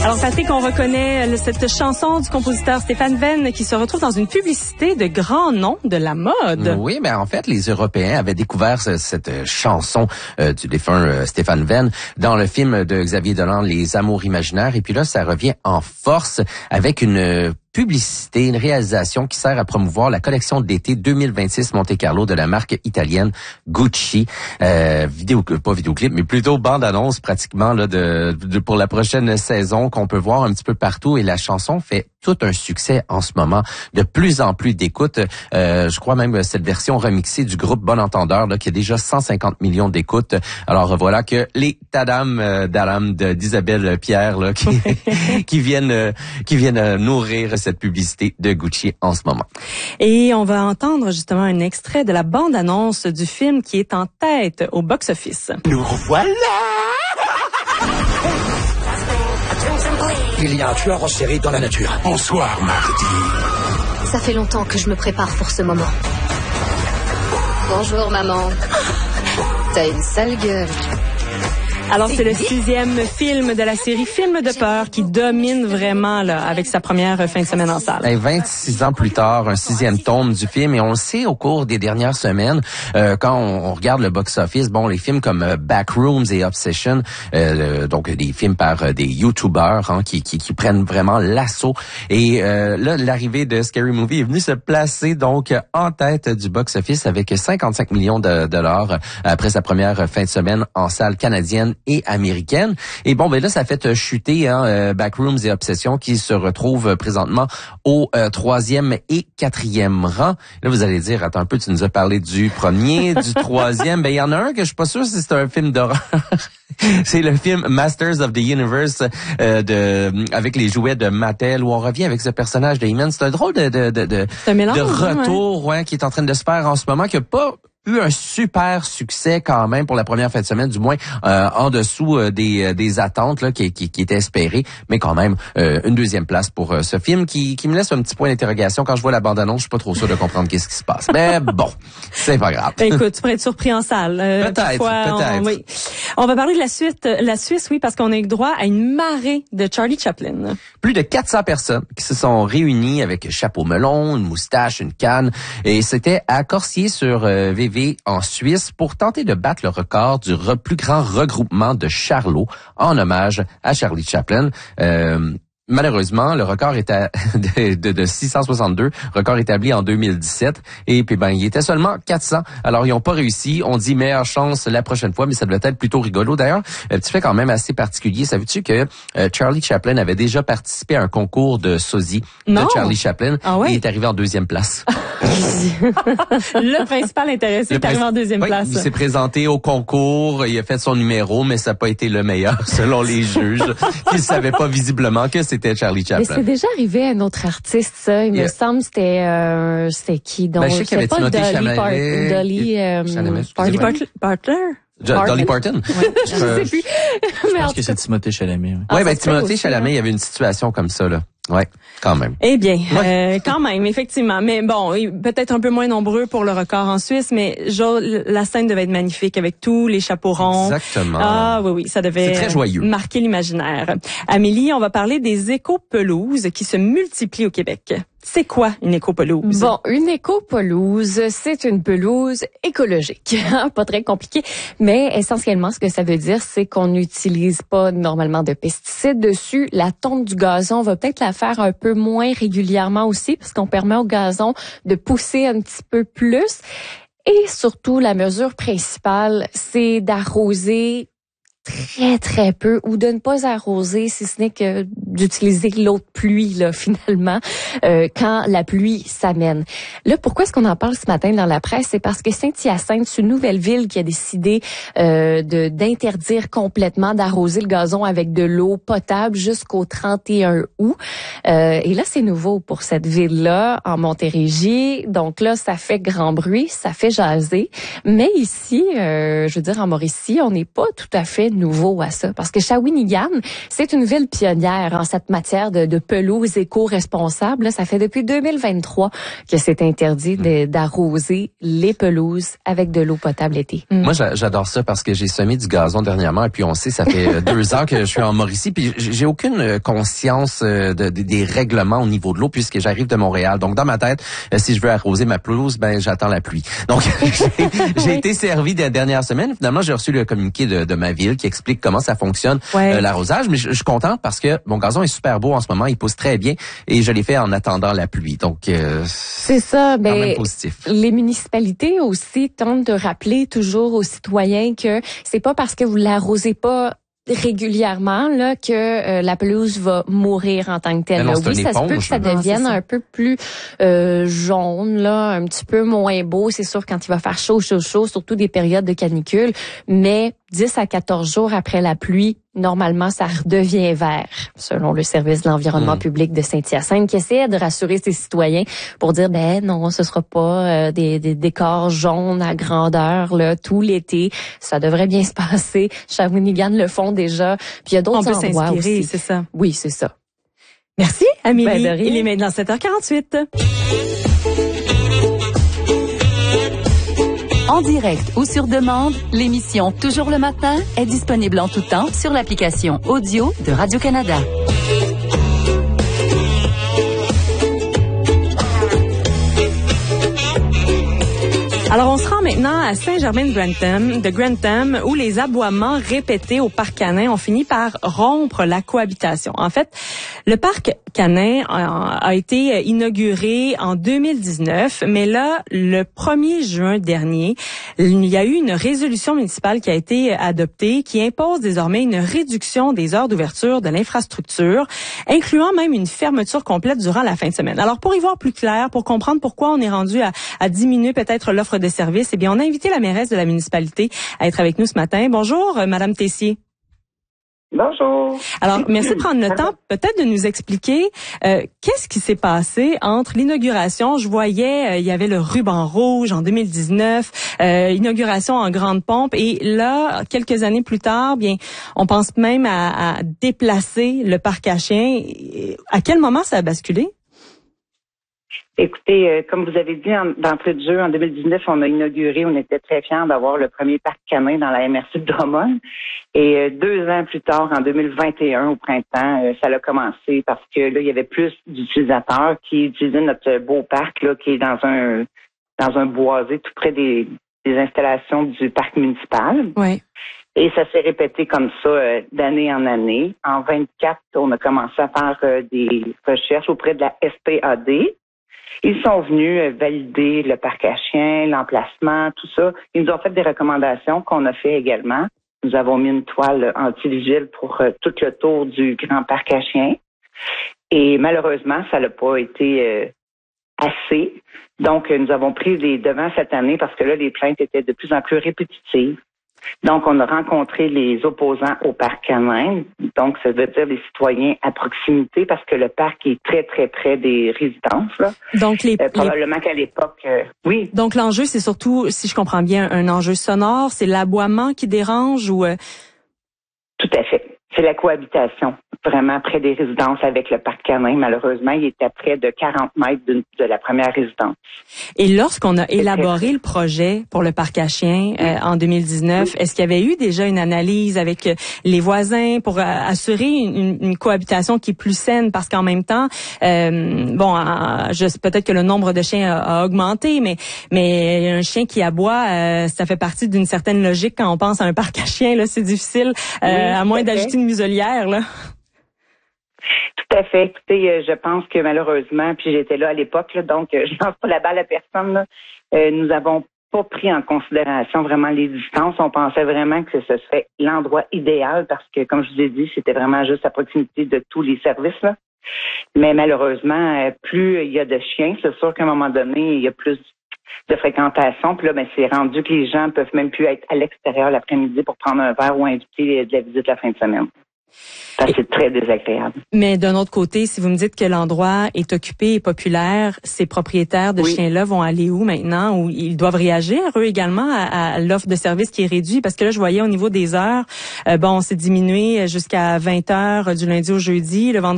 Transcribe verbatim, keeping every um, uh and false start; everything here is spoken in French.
Alors Patrick, on reconnaît cette chanson du compositeur Stéphane Venn qui se retrouve dans une publicité de grands noms de la mode. Oui, mais en fait, les Européens avaient découvert ce, cette chanson euh, du défunt euh, Stéphane Venn dans le film de Xavier Dolan, Les Amours imaginaires. Et puis là, ça revient en force avec une euh, publicité, une réalisation qui sert à promouvoir la collection d'été deux mille vingt-six Monte Carlo de la marque italienne Gucci. Euh, vidéo, pas vidéoclip, mais plutôt bande-annonce pratiquement là de, de pour la prochaine saison qu'on peut voir un petit peu partout. Et la chanson fait tout un succès en ce moment, de plus en plus d'écoutes. Euh, je crois même cette version remixée du groupe Bon Entendeur là, qui a déjà cent cinquante millions d'écoutes. Alors voilà que les Tadam euh, d'Alam d'Isabelle Pierre là, qui, qui viennent euh, qui viennent euh, nourrir cette publicité de Gucci en ce moment. Et on va entendre justement un extrait de la bande-annonce du film qui est en tête au box-office. Nous revoilà! Il y a un tueur en série dans la nature. Bonsoir, Marty. Ça fait longtemps que je me prépare pour ce moment. Bonjour, maman. T'as une sale gueule. Alors, c'est le sixième film de la série Film de peur qui domine vraiment là avec sa première fin de semaine en salle. Et vingt-six ans plus tard, un sixième tome du film, et on le sait au cours des dernières semaines, euh, quand on, on regarde le box-office, bon, les films comme euh, Backrooms et Obsession, euh, donc des films par euh, des YouTubers hein, qui, qui, qui prennent vraiment l'assaut. Et euh, là, l'arrivée de Scary Movie est venue se placer donc en tête du box-office avec cinquante-cinq millions de dollars après sa première fin de semaine en salle canadienne et américaine. Et bon, ben là, ça fait chuter hein, euh, Backrooms et Obsession qui se retrouvent présentement au euh, troisième et quatrième rang. Là, vous allez dire, attends un peu, tu nous as parlé du premier, du troisième. Ben, il y en a un que je suis pas sûr si c'est un film d'horreur. C'est le film Masters of the Universe euh, de avec les jouets de Mattel où on revient avec ce personnage de He-Man. C'est un drôle de de de, de, un mélange, de retour ouais. Ouais, qui est en train de se faire en ce moment, qui a pas eu un super succès quand même pour la première fin de semaine, du moins euh, en dessous euh, des des attentes là qui qui, qui étaient espérées, mais quand même euh, une deuxième place pour euh, ce film qui qui me laisse un petit point d'interrogation quand je vois la bande-annonce, je suis pas trop sûr de comprendre qu'est-ce qui se passe. Mais bon, c'est pas grave. Ben, écoute, tu pourrais être surpris en salle. Euh, peut-être, parfois, peut-être. On, oui. On va parler de la Suisse, la Suisse, oui, parce qu'on a eu droit à une marée de Charlie Chaplin. Plus de quatre cents personnes qui se sont réunies avec chapeau melon, une moustache, une canne, et c'était à Corsier sur euh, V V en Suisse pour tenter de battre le record du re- plus grand regroupement de charlots en hommage à Charlie Chaplin. Euh, Malheureusement, le record est à, de, de, de six cent soixante-deux, record établi en deux mille dix-sept, et puis ben il était seulement quatre cents. Alors ils n'ont pas réussi. On dit meilleure chance la prochaine fois, mais ça devait être plutôt rigolo. D'ailleurs, un petit fait quand même assez particulier. Savais-tu que euh, Charlie Chaplin avait déjà participé à un concours de sosie de Charlie Chaplin ah ouais? et est arrivé en deuxième place. Le principal intéressé le est arrivé en deuxième oui, place. Il s'est présenté au concours, il a fait son numéro, mais ça n'a pas été le meilleur selon les juges, qui ne savaient pas visiblement que c'était Charlie Chaplin. Mais c'est déjà arrivé à un autre artiste, ça. Il yeah. me semble c'était euh, c'était qui donc ben, je sais qu'il y avait pas Timothée Dolly Chalamet. Part- Dolly euh, Chalamet, Dolly Partler. Jo- Dolly Parton? Ouais, je sais plus. Je pense que c'est Timothée Chalamet. Oui, ah, ouais, ben aussi, Timothée Chalamet, hein. il y avait une situation comme ça, là. Ouais, quand même. Eh bien, ouais. euh, quand même, effectivement. Mais bon, peut-être un peu moins nombreux pour le record en Suisse, mais genre, la scène devait être magnifique avec tous les chapeaux ronds. Exactement. Ah oui, oui, ça devait C'est très joyeux. Marquer l'imaginaire. Amélie, on va parler des éco-pelouses qui se multiplient au Québec. C'est quoi une éco-pelouse? Bon, une éco-pelouse, c'est une pelouse écologique. Pas très compliqué, mais essentiellement, ce que ça veut dire, c'est qu'on n'utilise pas normalement de pesticides dessus. La tonte du gazon, on va peut-être la faire un peu moins régulièrement aussi, parce qu'on permet au gazon de pousser un petit peu plus. Et surtout, la mesure principale, c'est d'arroser très, très peu ou de ne pas arroser, si ce n'est que d'utiliser l'eau de pluie, là, finalement, euh, quand la pluie s'amène. Là, pourquoi est-ce qu'on en parle ce matin dans la presse? C'est parce que Saint-Hyacinthe, c'est une nouvelle ville qui a décidé euh, de d'interdire complètement d'arroser le gazon avec de l'eau potable jusqu'au trente et un août. Euh, et là, c'est nouveau pour cette ville-là, en Montérégie. Donc là, ça fait grand bruit, ça fait jaser. Mais ici, euh, je veux dire, en Mauricie, on n'est pas tout à fait nouveau à ça? Parce que Shawinigan, c'est une ville pionnière en cette matière de, de pelouse éco-responsable. Ça fait depuis deux mille vingt-trois que c'est interdit de, d'arroser les pelouses avec de l'eau potable l'été. Mm. Moi, j'adore ça parce que j'ai semé du gazon dernièrement et puis on sait, ça fait deux ans que je suis en Mauricie puis j'ai aucune conscience de, de, des règlements au niveau de l'eau puisque j'arrive de Montréal. Donc, dans ma tête, si je veux arroser ma pelouse, ben j'attends la pluie. Donc, j'ai, j'ai oui. été servi des dernières semaines. Finalement, j'ai reçu le communiqué de, de ma ville qui explique comment ça fonctionne, ouais. euh, l'arrosage. Mais je, je suis content parce que mon gazon est super beau en ce moment. Il pousse très bien et je l'ai fait en attendant la pluie. Donc, euh, c'est ça. Ben, quand même positif. Les municipalités aussi tentent de rappeler toujours aux citoyens que c'est pas parce que vous l'arrosez pas régulièrement là que euh, la pelouse va mourir en tant que telle. Non, là. Oui, ça éponge, se peut que ça non, devienne ça. un peu plus euh, jaune, là, un petit peu moins beau. C'est sûr quand il va faire chaud, chaud, chaud, surtout des périodes de canicule. Mais dix à quatorze jours après la pluie, normalement, ça redevient vert, selon le service de l'environnement mmh. public de Saint-Hyacinthe, qui essaie de rassurer ses citoyens pour dire, ben non, ce sera pas euh, des, des décors jaunes à grandeur là tout l'été. Ça devrait bien se passer. Shawinigan le font déjà. Puis il y a d'autres On peut endroits s'inspirer, aussi. c'est ça. Oui, c'est ça. Merci, Amélie. Ben, Il est maintenant sept heures quarante-huit. En direct ou sur demande, l'émission Toujours le matin est disponible en tout temps sur l'application audio de Radio-Canada. Alors, on se rend maintenant à Saint-Germain-de-Grantham, de Grantham, où les aboiements répétés au parc canin ont fini par rompre la cohabitation. En fait, le parc canin a été inauguré en deux mille dix-neuf, mais là, le premier juin dernier, il y a eu une résolution municipale qui a été adoptée qui impose désormais une réduction des heures d'ouverture de l'infrastructure, incluant même une fermeture complète durant la fin de semaine. Alors, pour y voir plus clair, pour comprendre pourquoi on est rendu à, à diminuer peut-être l'offre de services, eh bien, on a invité la mairesse de la municipalité à être avec nous ce matin. Bonjour, Madame Tessier. Bonjour. Alors, merci de prendre le temps peut-être de nous expliquer euh, qu'est-ce qui s'est passé entre l'inauguration. Je voyais, euh, il y avait le ruban rouge en deux mille dix-neuf, euh, inauguration en grande pompe, et là, quelques années plus tard, bien, on pense même à, à déplacer le parc à chiens. À quel moment ça a basculé? Écoutez, euh, comme vous avez dit en, d'entrée de jeu, en deux mille dix-neuf, on a inauguré, on était très fiers d'avoir le premier parc canin dans la M R C de Drummond. Et euh, deux ans plus tard, en deux mille vingt et un, au printemps, euh, ça a commencé parce que là, il y avait plus d'utilisateurs qui utilisaient notre beau parc, là, qui est dans un dans un boisé tout près des, des installations du parc municipal. Oui. Et ça s'est répété comme ça euh, d'année en année. En vingt-quatre, on a commencé à faire euh, des recherches auprès de la S P A D. Ils sont venus valider le parc à chiens, l'emplacement, tout ça. Ils nous ont fait des recommandations qu'on a fait également. Nous avons mis une toile anti-vigile pour euh, tout le tour du grand parc à chiens. Et malheureusement, ça n'a pas été euh, assez. Donc, nous avons pris les devants cette année parce que là, les plaintes étaient de plus en plus répétitives. Donc, on a rencontré les opposants au parc canin. Donc, ça veut dire les citoyens à proximité parce que le parc est très, très près des résidences. Là. Donc, les, euh, probablement les... qu'à l'époque, euh, oui. Donc, l'enjeu, c'est surtout, si je comprends bien, un enjeu sonore. C'est l'aboiement qui dérange ou... Euh... Tout à fait. C'est la cohabitation, vraiment près des résidences avec le parc canin. Malheureusement, il était à près de quarante mètres de, de la première résidence. Et lorsqu'on a élaboré le projet pour le parc à chiens euh, en deux mille dix-neuf, oui. Est-ce qu'il y avait eu déjà une analyse avec les voisins pour euh, assurer une, une cohabitation qui est plus saine? Parce qu'en même temps, euh, bon, euh, je, peut-être que le nombre de chiens a, a augmenté, mais mais un chien qui aboie, euh, ça fait partie d'une certaine logique quand on pense à un parc à chiens. Là, c'est difficile, euh, oui, à moins d'ajouter une muselière, là. Tout à fait. Écoutez, je pense que malheureusement, puis j'étais là à l'époque, là, donc je lance pas la balle à personne, là, euh, nous avons pas pris en considération vraiment les distances. On pensait vraiment que ce serait l'endroit idéal parce que, comme je vous ai dit, c'était vraiment juste à proximité de tous les services, là. Mais malheureusement, plus il y a de chiens, c'est sûr qu'à un moment donné, il y a plus de fréquentation. Puis là, ben, c'est rendu que les gens peuvent même plus être à l'extérieur l'après-midi pour prendre un verre ou inviter de la visite la fin de semaine. Ça, c'est très désagréable. Mais d'un autre côté, si vous me dites que l'endroit est occupé et populaire, ces propriétaires de Oui. chiens-là vont aller où maintenant? Ou ils doivent réagir, eux également, à, à l'offre de service qui est réduite? Parce que là, je voyais au niveau des heures, euh, bon, c'est diminué jusqu'à vingt heures du lundi au jeudi. Le vendredi,